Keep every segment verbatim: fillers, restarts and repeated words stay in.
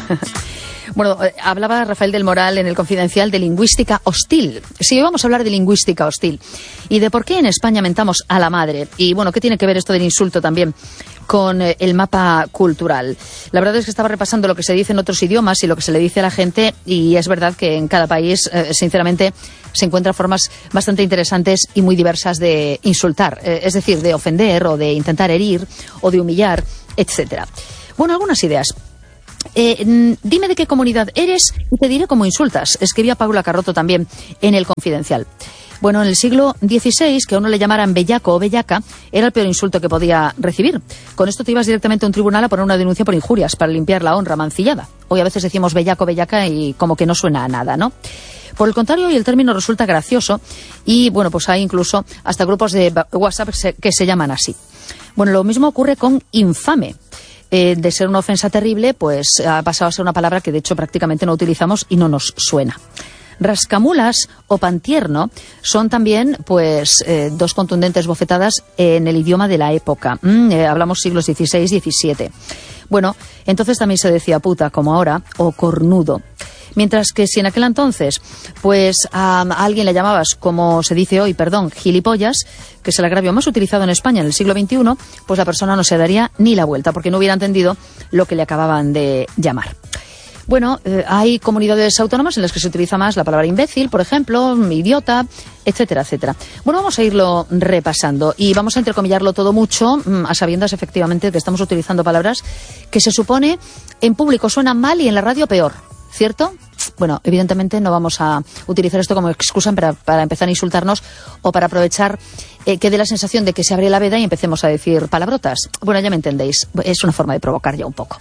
Bueno, eh, hablaba Rafael del Moral en El Confidencial de lingüística hostil. Sí, hoy vamos a hablar de lingüística hostil y de por qué en España mentamos a la madre. Y bueno, ¿qué tiene que ver esto del insulto también con eh, el mapa cultural? La verdad es que estaba repasando lo que se dice en otros idiomas y lo que se le dice a la gente, y es verdad que en cada país, eh, sinceramente, se encuentran formas bastante interesantes y muy diversas de insultar, eh, es decir, de ofender o de intentar herir o de humillar, etcétera. Bueno, algunas ideas. Eh, dime de qué comunidad eres y te diré cómo insultas, escribía Paula Carrotto también en El Confidencial. Bueno, en el siglo dieciséis, que a uno le llamaran bellaco o bellaca era el peor insulto que podía recibir. Con esto te ibas directamente a un tribunal a poner una denuncia por injurias para limpiar la honra mancillada. Hoy a veces decimos bellaco o bellaca y como que no suena a nada, ¿no? Por el contrario, hoy el término resulta gracioso y, bueno, pues hay incluso hasta grupos de WhatsApp que se llaman así. Bueno, lo mismo ocurre con infame. Eh, de ser una ofensa terrible, pues ha pasado a ser una palabra que de hecho prácticamente no utilizamos y no nos suena. Rascamulas o pantierno son también pues eh, dos contundentes bofetadas en el idioma de la época. Mm, eh, hablamos siglos dieciséis diecisiete. Bueno, entonces también se decía puta, como ahora, o cornudo. Mientras que si en aquel entonces pues a, a alguien le llamabas, como se dice hoy, perdón, gilipollas, que es el agravio más utilizado en España en el siglo veintiuno, pues la persona no se daría ni la vuelta porque no hubiera entendido lo que le acababan de llamar. Bueno, eh, hay comunidades autónomas en las que se utiliza más la palabra imbécil, por ejemplo, idiota, etcétera, etcétera. Bueno, vamos a irlo repasando y vamos a entrecomillarlo todo mucho, a sabiendas efectivamente que estamos utilizando palabras que se supone en público suenan mal y en la radio peor, ¿cierto? Bueno, evidentemente no vamos a utilizar esto como excusa para, para empezar a insultarnos o para aprovechar eh, que dé la sensación de que se abre la veda y empecemos a decir palabrotas. Bueno, ya me entendéis, es una forma de provocar ya un poco.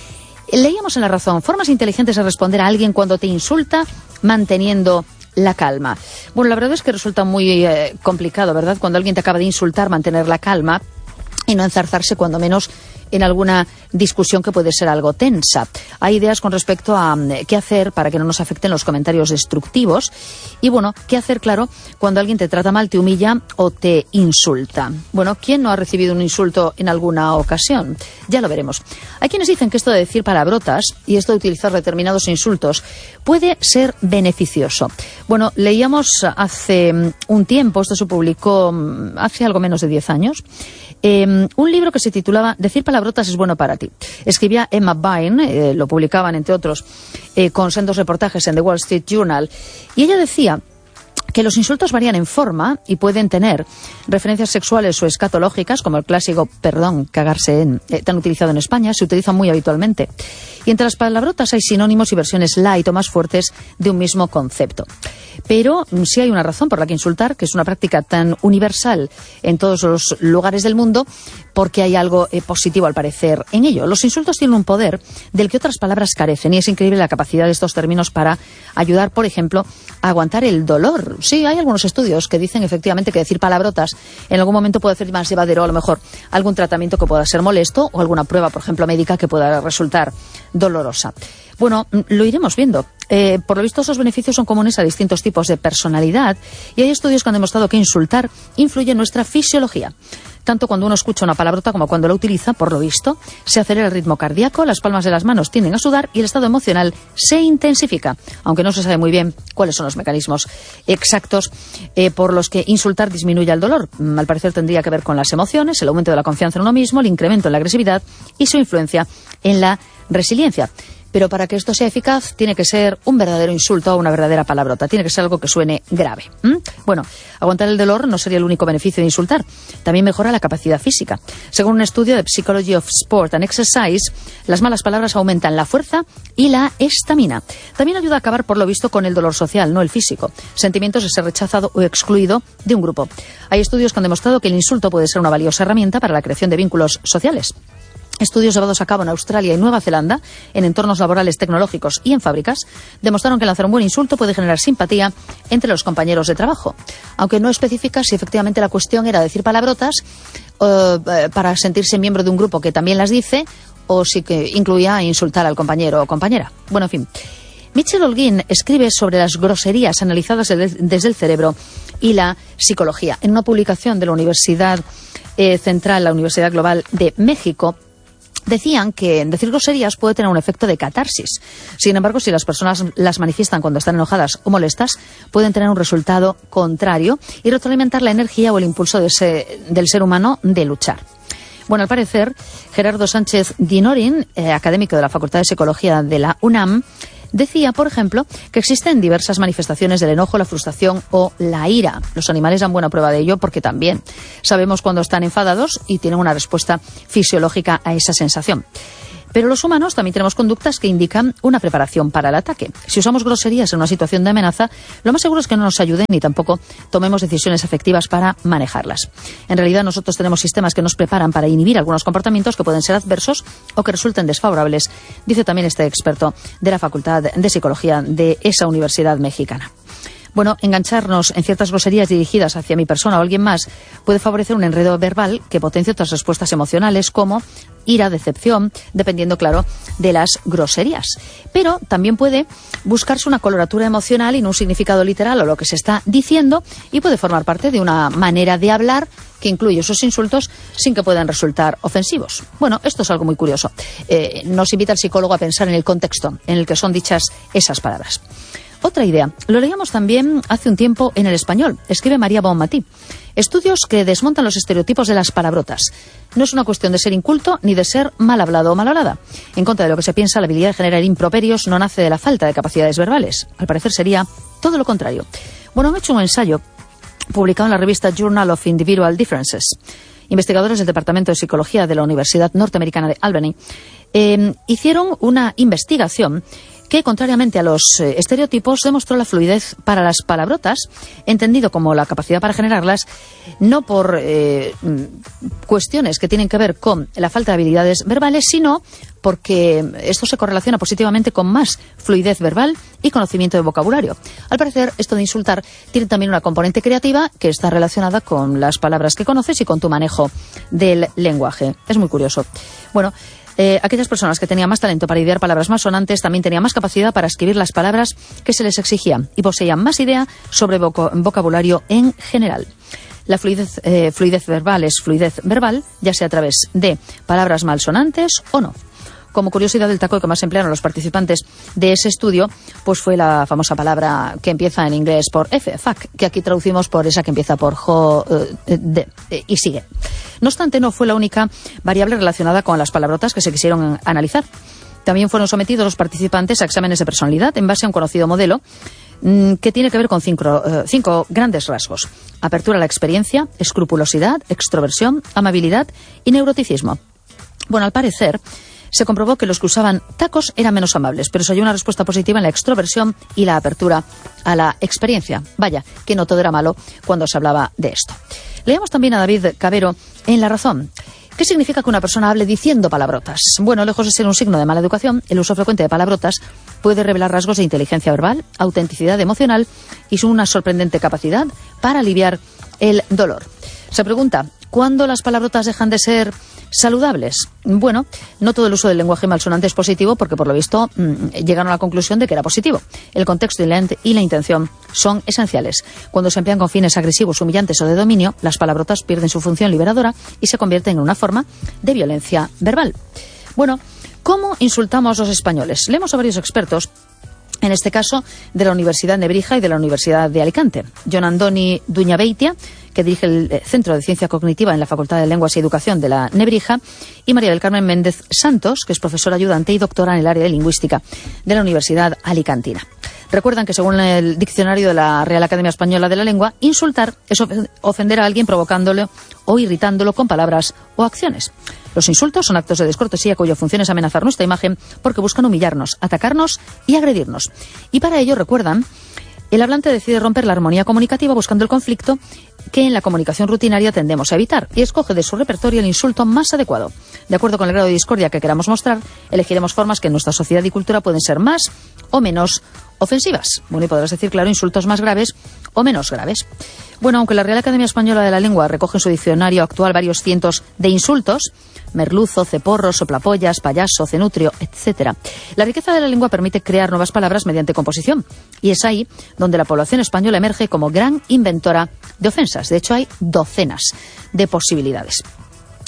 Leíamos en La Razón, formas inteligentes de responder a alguien cuando te insulta manteniendo la calma. Bueno, la verdad es que resulta muy eh, complicado, ¿verdad? Cuando alguien te acaba de insultar, mantener la calma y no enzarzarse cuando menos en alguna discusión que puede ser algo tensa. Hay ideas con respecto a um, qué hacer para que no nos afecten los comentarios destructivos y, bueno, qué hacer, claro, cuando alguien te trata mal, te humilla o te insulta. Bueno, ¿quién no ha recibido un insulto en alguna ocasión? Ya lo veremos. Hay quienes dicen que esto de decir palabrotas y esto de utilizar determinados insultos puede ser beneficioso. Bueno, leíamos hace un tiempo, esto se publicó hace algo menos de diez años, Eh, un libro que se titulaba Decir palabrotas es bueno para ti. Escribía Emma Bain, eh, lo publicaban entre otros eh, con sendos reportajes en The Wall Street Journal, y ella decía que los insultos varían en forma y pueden tener referencias sexuales o escatológicas, como el clásico perdón, cagarse en, eh, tan utilizado en España, se utilizan muy habitualmente. Y entre las palabrotas hay sinónimos y versiones light o más fuertes de un mismo concepto. Pero sí hay una razón por la que insultar, que es una práctica tan universal en todos los lugares del mundo, porque hay algo eh, positivo al parecer en ello. Los insultos tienen un poder del que otras palabras carecen y es increíble la capacidad de estos términos para ayudar, por ejemplo, a aguantar el dolor. Sí, hay algunos estudios que dicen efectivamente que decir palabrotas en algún momento puede hacer más llevadero a lo mejor algún tratamiento que pueda ser molesto o alguna prueba, por ejemplo, médica que pueda resultar dolorosa. Bueno, lo iremos viendo. Eh, por lo visto, esos beneficios son comunes a distintos tipos de personalidad y hay estudios que han demostrado que insultar influye en nuestra fisiología. Tanto cuando uno escucha una palabrota como cuando la utiliza, por lo visto, se acelera el ritmo cardíaco, las palmas de las manos tienden a sudar y el estado emocional se intensifica, aunque no se sabe muy bien cuáles son los mecanismos exactos eh, por los que insultar disminuye el dolor. Al parecer tendría que ver con las emociones, el aumento de la confianza en uno mismo, el incremento en la agresividad y su influencia en la resiliencia. Pero para que esto sea eficaz tiene que ser un verdadero insulto o una verdadera palabrota. Tiene que ser algo que suene grave. ¿Mm? Bueno, aguantar el dolor no sería el único beneficio de insultar. También mejora la capacidad física. Según un estudio de Psychology of Sport and Exercise, las malas palabras aumentan la fuerza y la estamina. También ayuda a acabar, por lo visto, con el dolor social, no el físico. Sentimientos de ser rechazado o excluido de un grupo. Hay estudios que han demostrado que el insulto puede ser una valiosa herramienta para la creación de vínculos sociales. Estudios llevados a cabo en Australia y Nueva Zelanda, en entornos laborales tecnológicos y en fábricas, demostraron que lanzar un buen insulto puede generar simpatía entre los compañeros de trabajo. Aunque no especifica si efectivamente la cuestión era decir palabrotas uh, para sentirse miembro de un grupo que también las dice, o si que incluía insultar al compañero o compañera. Bueno, en fin. Mitchell Holguín escribe sobre las groserías analizadas desde el cerebro y la psicología. En una publicación de la Universidad eh, Central, la Universidad Global de México, decían que decir groserías puede tener un efecto de catarsis. Sin embargo, si las personas las manifiestan cuando están enojadas o molestas, pueden tener un resultado contrario y retroalimentar la energía o el impulso de ese, del ser humano de luchar. Bueno, al parecer, Gerardo Sánchez Dinorin, eh, académico de la Facultad de Psicología de la UNAM, decía, por ejemplo, que existen diversas manifestaciones del enojo, la frustración o la ira. Los animales dan buena prueba de ello porque también sabemos cuando están enfadados y tienen una respuesta fisiológica a esa sensación. Pero los humanos también tenemos conductas que indican una preparación para el ataque. Si usamos groserías en una situación de amenaza, lo más seguro es que no nos ayuden ni tampoco tomemos decisiones efectivas para manejarlas. En realidad, nosotros tenemos sistemas que nos preparan para inhibir algunos comportamientos que pueden ser adversos o que resulten desfavorables, dice también este experto de la Facultad de Psicología de esa universidad mexicana. Bueno, engancharnos en ciertas groserías dirigidas hacia mi persona o alguien más puede favorecer un enredo verbal que potencie otras respuestas emocionales como ira, decepción, dependiendo, claro, de las groserías. Pero también puede buscarse una coloratura emocional y no un significado literal o lo que se está diciendo, y puede formar parte de una manera de hablar que incluye esos insultos sin que puedan resultar ofensivos. Bueno, esto es algo muy curioso. Eh, nos invita el psicólogo a pensar en el contexto en el que son dichas esas palabras. Otra idea, lo leíamos también hace un tiempo en El Español, escribe María Bonmatí. Estudios que desmontan los estereotipos de las palabrotas. No es una cuestión de ser inculto ni de ser mal hablado o mal hablada. En contra de lo que se piensa, la habilidad de generar improperios no nace de la falta de capacidades verbales. Al parecer sería todo lo contrario. Bueno, han hecho un ensayo publicado en la revista Journal of Individual Differences. Investigadores del Departamento de Psicología de la Universidad Norteamericana de Albany eh, hicieron una investigación que, contrariamente a los eh, estereotipos, demostró la fluidez para las palabrotas, entendido como la capacidad para generarlas, no por eh, cuestiones que tienen que ver con la falta de habilidades verbales, sino porque esto se correlaciona positivamente con más fluidez verbal y conocimiento de vocabulario. Al parecer, esto de insultar tiene también una componente creativa que está relacionada con las palabras que conoces y con tu manejo del lenguaje. Es muy curioso. Bueno, Eh, aquellas personas que tenían más talento para idear palabras más sonantes también tenían más capacidad para escribir las palabras que se les exigían y poseían más idea sobre voc- vocabulario en general. La fluidez, eh, fluidez verbal es fluidez verbal, ya sea a través de palabras malsonantes o no. Como curiosidad, el taco que más emplearon los participantes de ese estudio pues fue la famosa palabra que empieza en inglés por F, fuck, que aquí traducimos por esa que empieza por jo, eh, de, eh, y sigue. No obstante, no fue la única variable relacionada con las palabrotas que se quisieron analizar. También fueron sometidos los participantes a exámenes de personalidad en base a un conocido modelo mmm, que tiene que ver con cinco, eh, cinco grandes rasgos: apertura a la experiencia, escrupulosidad, extroversión, amabilidad y neuroticismo. Bueno, al parecer se comprobó que los que usaban tacos eran menos amables, pero se halló una respuesta positiva en la extroversión y la apertura a la experiencia. Vaya, que no todo era malo cuando se hablaba de esto. Leamos también a David Cabero en La Razón. ¿Qué significa que una persona hable diciendo palabrotas? Bueno, lejos de ser un signo de mala educación, el uso frecuente de palabrotas puede revelar rasgos de inteligencia verbal, autenticidad emocional y una sorprendente capacidad para aliviar el dolor. Se pregunta, ¿cuándo las palabrotas dejan de ser saludables? Bueno, no todo el uso del lenguaje malsonante es positivo porque, por lo visto, mmm, llegaron a la conclusión de que era positivo. El contexto y la, y la intención son esenciales. Cuando se emplean con fines agresivos, humillantes o de dominio, las palabrotas pierden su función liberadora y se convierten en una forma de violencia verbal. Bueno, ¿cómo insultamos los españoles? Leemos a varios expertos, en este caso de la Universidad de Nebrija y de la Universidad de Alicante. Jon Andoni Duñabeitia, que dirige el Centro de Ciencia Cognitiva en la Facultad de Lenguas y Educación de la Nebrija, y María del Carmen Méndez Santos, que es profesora ayudante y doctora en el área de lingüística de la Universidad Alicantina. Recuerdan que, según el diccionario de la Real Academia Española de la Lengua, insultar es ofender a alguien provocándole o irritándolo con palabras o acciones. Los insultos son actos de descortesía cuya función es amenazar nuestra imagen porque buscan humillarnos, atacarnos y agredirnos. Y para ello, recuerdan, el hablante decide romper la armonía comunicativa buscando el conflicto que en la comunicación rutinaria tendemos a evitar y escoge de su repertorio el insulto más adecuado. De acuerdo con el grado de discordia que queramos mostrar, elegiremos formas que en nuestra sociedad y cultura pueden ser más o menos ofensivas. Bueno, y podrás decir, claro, insultos más graves o menos graves. Bueno, aunque la Real Academia Española de la Lengua recoge en su diccionario actual varios cientos de insultos, merluzo, ceporro, soplapollas, payaso, cenutrio, etcétera, la riqueza de la lengua permite crear nuevas palabras mediante composición. Y es ahí donde la población española emerge como gran inventora de ofensas. De hecho, hay docenas de posibilidades.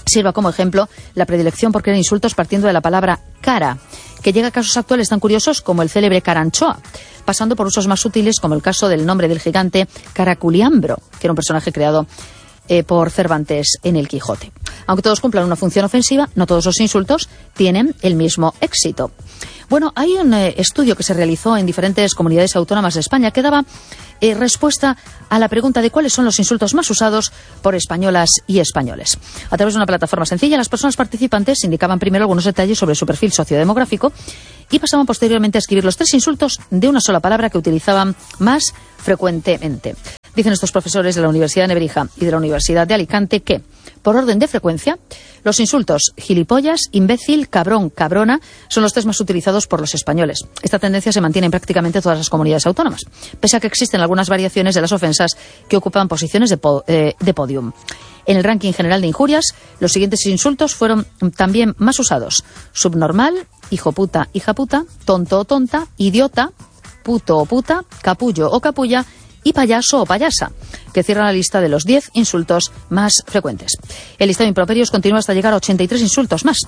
Sirva como ejemplo la predilección por crear insultos partiendo de la palabra cara, que llega a casos actuales tan curiosos como el célebre caranchoa, pasando por usos más sutiles como el caso del nombre del gigante Caraculiambro, que era un personaje creado eh, por Cervantes en el Quijote. Aunque todos cumplan una función ofensiva, no todos los insultos tienen el mismo éxito. Bueno, hay un eh, estudio que se realizó en diferentes comunidades autónomas de España que daba eh, respuesta a la pregunta de cuáles son los insultos más usados por españolas y españoles. A través de una plataforma sencilla, las personas participantes indicaban primero algunos detalles sobre su perfil sociodemográfico y pasaban posteriormente a escribir los tres insultos de una sola palabra que utilizaban más frecuentemente. Dicen estos profesores de la Universidad de Nebrija y de la Universidad de Alicante que, por orden de frecuencia, los insultos gilipollas, imbécil, cabrón, cabrona son los tres más utilizados por los españoles. Esta tendencia se mantiene en prácticamente todas las comunidades autónomas, pese a que existen algunas variaciones de las ofensas que ocupan posiciones de, po eh, de podium. En el ranking general de injurias, los siguientes insultos fueron también más usados: subnormal, hijo puta, hija puta, tonto o tonta, idiota, puto o puta, capullo o capulla y payaso o payasa, que cierran la lista de los diez insultos más frecuentes. El listado de improperios continúa hasta llegar a ochenta y tres insultos más,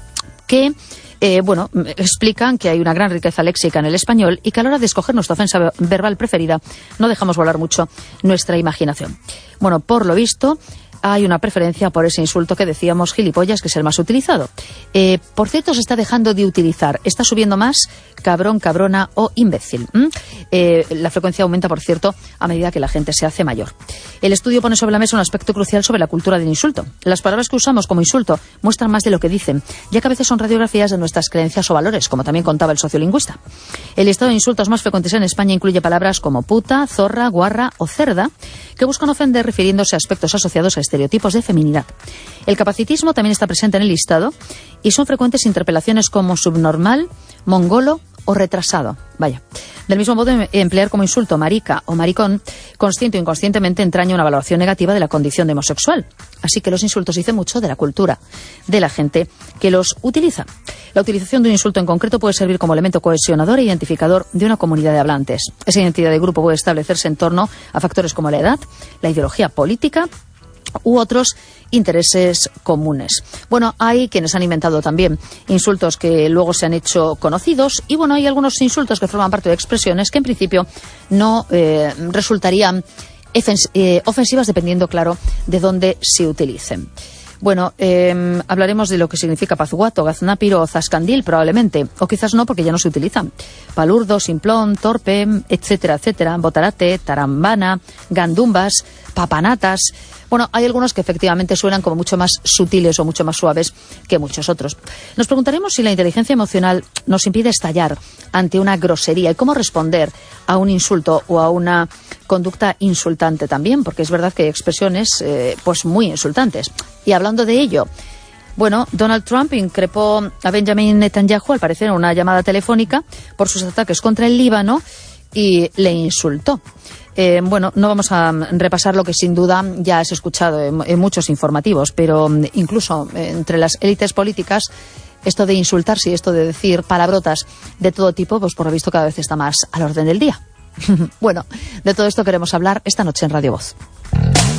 que eh, bueno, explican que hay una gran riqueza léxica en el español y que a la hora de escoger nuestra ofensa verbal preferida no dejamos volar mucho nuestra imaginación. Bueno, por lo visto, hay una preferencia por ese insulto que decíamos gilipollas, que es el más utilizado. Eh, por cierto, se está dejando de utilizar, está subiendo más cabrón, cabrona o imbécil. ¿Mm? Eh, la frecuencia aumenta, por cierto, a medida que la gente se hace mayor. El estudio pone sobre la mesa un aspecto crucial sobre la cultura del insulto. Las palabras que usamos como insulto muestran más de lo que dicen, ya que a veces son radiografías de nuestras creencias o valores, como también contaba el sociolingüista. El listado de insultos más frecuentes en España incluye palabras como puta, zorra, guarra o cerda, que buscan ofender refiriéndose a aspectos asociados a estereotipos de feminidad. El capacitismo también está presente en el listado y son frecuentes interpelaciones como subnormal, mongolo o retrasado. Vaya. Del mismo modo, emplear como insulto marica o maricón, consciente o inconscientemente, entraña una valoración negativa de la condición de homosexual. Así que los insultos dicen mucho de la cultura de la gente que los utiliza. La utilización de un insulto en concreto puede servir como elemento cohesionador e identificador de una comunidad de hablantes. Esa identidad de grupo puede establecerse en torno a factores como la edad, la ideología política u otros intereses comunes. Bueno, hay quienes han inventado también insultos que luego se han hecho conocidos y bueno, hay algunos insultos que forman parte de expresiones que en principio no eh, resultarían eh, ofensivas dependiendo, claro, de dónde se utilicen. Bueno, eh, hablaremos de lo que significa pazguato, gaznápiro o zascandil probablemente, o quizás no porque ya no se utilizan. Palurdo, simplón, torpe, etcétera, etcétera, botarate, tarambana, gandumbas, papanatas. Bueno, hay algunos que efectivamente suenan como mucho más sutiles o mucho más suaves que muchos otros. Nos preguntaremos si la inteligencia emocional nos impide estallar ante una grosería y cómo responder a un insulto o a una conducta insultante también, porque es verdad que hay expresiones eh, pues muy insultantes. Y hablando de ello, bueno, Donald Trump increpó a Benjamin Netanyahu, al parecer, en una llamada telefónica por sus ataques contra el Líbano y le insultó. Eh, bueno, no vamos a repasar lo que sin duda ya has escuchado en, en muchos informativos, pero incluso eh, entre las élites políticas, esto de insultarse y esto de decir palabrotas de todo tipo, pues por lo visto cada vez está más al orden del día. Bueno, de todo esto queremos hablar esta noche en Radio Voz.